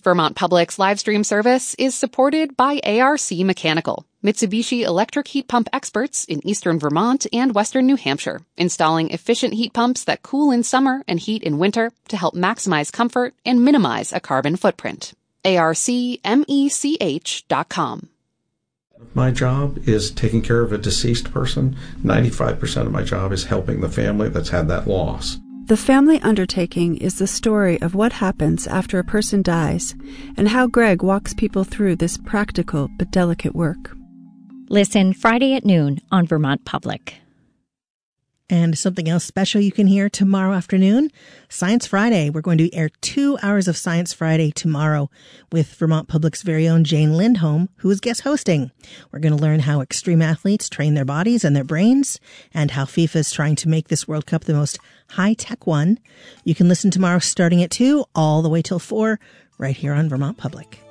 Vermont Public's live stream service is supported by ARC Mechanical, Mitsubishi electric heat pump experts in eastern Vermont and western New Hampshire, installing efficient heat pumps that cool in summer and heat in winter to help maximize comfort and minimize a carbon footprint. ARCmech.com. My job is taking care of a deceased person. 95% of my job is helping the family that's had that loss. The Family Undertaking is the story of what happens after a person dies and how Greg walks people through this practical but delicate work. Listen Friday at noon on Vermont Public. And something else special you can hear tomorrow afternoon, Science Friday. We're going to air 2 hours of Science Friday tomorrow with Vermont Public's very own Jane Lindholm, who is guest hosting. We're going to learn how extreme athletes train their bodies and their brains and how FIFA is trying to make this World Cup the most high-tech one. You can listen tomorrow starting at 2 all the way till 4 right here on Vermont Public.